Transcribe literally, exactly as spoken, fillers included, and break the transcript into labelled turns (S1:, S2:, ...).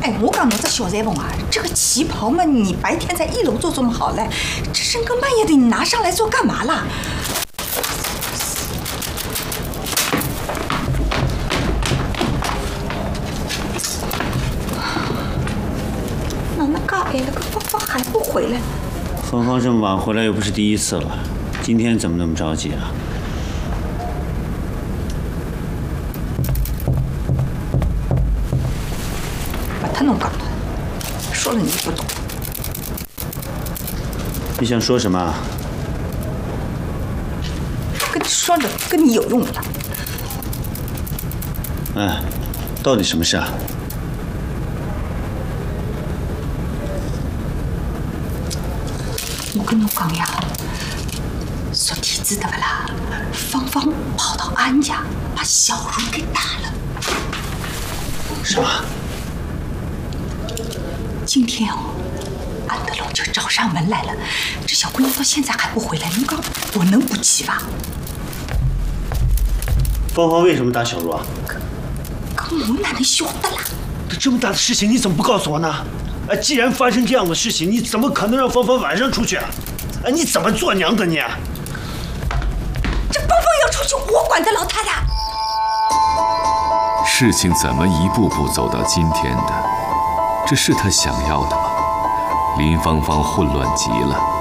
S1: 哎，我讲侬这小裁缝啊，这个旗袍嘛，你白天在一楼做这么好嘞，这深更半夜的你拿上来做干嘛啦？哪能噶晚了，个芳芳还不回来？
S2: 芳芳这么晚回来又不是第一次了，今天怎么那么着急啊？
S1: 把他弄搞的，说了你不懂。
S2: 你想说什么？
S1: 跟你说了，跟你有用的。
S2: 哎，到底什么事啊？
S1: 我跟侬讲呀，昨天知道不啦？芳芳跑到安家，把小茹给打了。
S2: 什么？
S1: 今天哦，安德龙就找上门来了。这小姑娘到现在还不回来，您讲我能不急吧？
S2: 芳芳为什么打小茹啊？
S1: 可我哪能晓得啦？
S2: 这么大的事情你怎么不告诉我呢？哎，既然发生这样的事情，你怎么可能让芳芳晚上出去啊？哎，你怎么做娘的你？
S1: 这芳芳要出去，我管得了她的？
S3: 事情怎么一步步走到今天的？这是他想要的吗？林芳芳混乱极了。